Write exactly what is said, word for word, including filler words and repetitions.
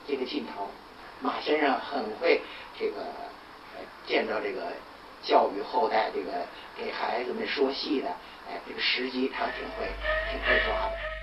这个劲头。马先生很会这个呃见到这个教育后代，这个给孩子们说戏的，哎，这个时机他挺会挺会抓的。